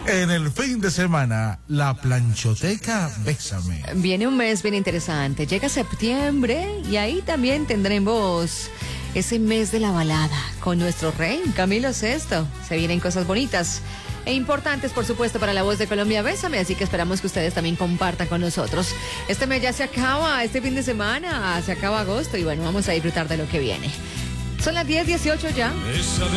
En el fin de semana, la planchoteca Bésame. Viene un mes bien interesante. Llega septiembre y ahí también tendremos ese mes de la balada con nuestro rey, Camilo Sesto. Se vienen cosas bonitas e importantes, por supuesto, para la Voz de Colombia Bésame, así que esperamos que ustedes también compartan con nosotros. Este mes ya se acaba, este fin de semana se acaba agosto y bueno, vamos a disfrutar de lo que viene. Son las 10:18 ya.